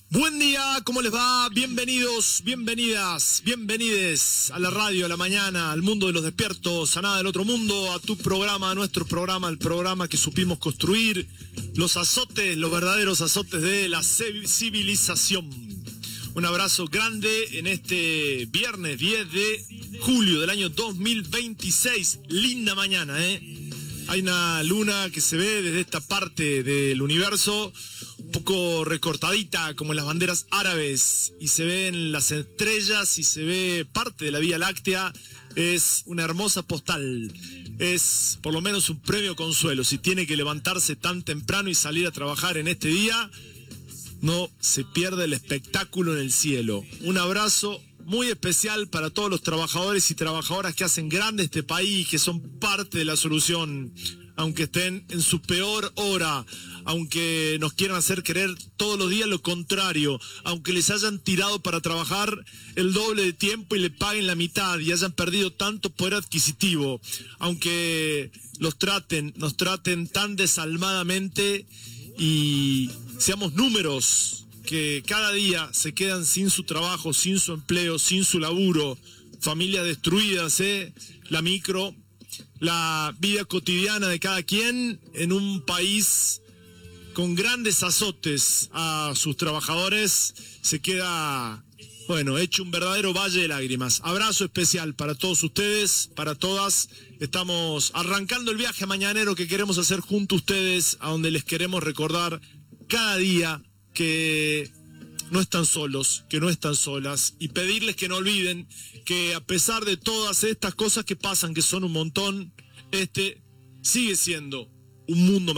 Buen día, ¿cómo les va? Bienvenidos, bienvenidas, bienvenides a la radio, a la mañana, al mundo de los despiertos, a nada del otro mundo, a tu programa, a nuestro programa, el programa que supimos construir, los azotes, los verdaderos azotes de la civilización. Un abrazo grande en este viernes 10 de julio del año 2026. Linda mañana, ¿eh? Hay una luna que se ve desde esta parte del universo, un poco recortadita como en las banderas árabes, y se ven las estrellas y se ve parte de la Vía Láctea. Es una hermosa postal, es por lo menos un premio consuelo. Si tiene que levantarse tan temprano y salir a trabajar en este día, no se pierde el espectáculo en el cielo. Un abrazo muy especial para todos los trabajadores y trabajadoras que hacen grande este país, que son parte de la solución, aunque estén en su peor hora, aunque nos quieran hacer creer todos los días lo contrario, aunque les hayan tirado para trabajar el doble de tiempo y le paguen la mitad y hayan perdido tanto poder adquisitivo, aunque nos traten tan desalmadamente y seamos números que cada día se quedan sin su trabajo, sin su empleo, sin su laburo, familias destruidas, la micro, la vida cotidiana de cada quien en un país con grandes azotes a sus trabajadores, se queda, bueno, hecho un verdadero valle de lágrimas. Abrazo especial para todos ustedes, para todas. Estamos arrancando el viaje mañanero que queremos hacer junto a ustedes, a donde les queremos recordar cada día que no están solos, que no están solas, y pedirles que no olviden que a pesar de todas estas cosas que pasan, que son un montón, este sigue siendo un mundo